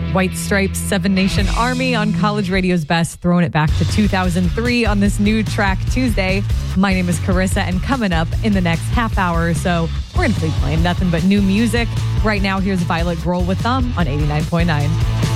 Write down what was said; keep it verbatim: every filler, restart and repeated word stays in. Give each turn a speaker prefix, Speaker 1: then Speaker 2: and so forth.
Speaker 1: White Stripes, Seven Nation Army on College Radio's Best, throwing it back to two thousand three on this new track Tuesday. My name is Carissa, and coming up in the next half hour or so, we're going to be playing nothing but new music. Right now, here's Violet Grohl with Thumb on eighty-nine point nine.